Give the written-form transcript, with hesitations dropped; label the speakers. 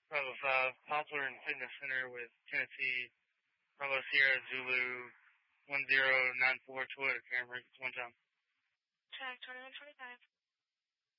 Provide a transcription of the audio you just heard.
Speaker 1: Bravo 5, Poplar and Fitness Center with Tennessee, Bravo Sierra Zulu 1094 Toyota Camry. One time.
Speaker 2: Track 2125.